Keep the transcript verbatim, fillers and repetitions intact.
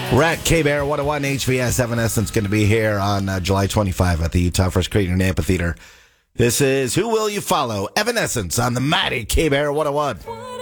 We're at K-Bear one oh one H V S. Evanescence going to be here on uh, July twenty-fifth at the Utah First Christian Amphitheater. This is Who Will You Follow? Evanescence on the mighty K-Bear one oh one.